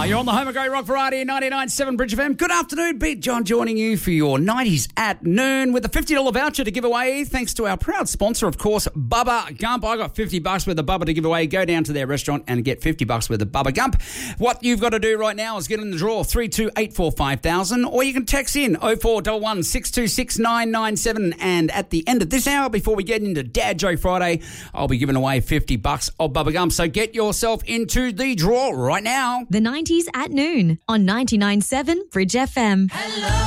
You're on the home of Great Rock Variety, 99.7 Bridge FM. Good afternoon, Beat John joining you for your 90s at noon with a $50 voucher to give away thanks to our proud sponsor, of course, Bubba Gump. I got $50 worth of Bubba to give away. Go down to their restaurant and get $50 worth of Bubba Gump. What you've got to do right now is get in the draw 32845000, or you can text in 0411 626 997. And at the end of this hour, before we get into Dad Joke Friday, I'll be giving away $50 of Bubba Gump. So get yourself into the draw right now. The 90s at noon on 99.7 Bridge FM. Hello.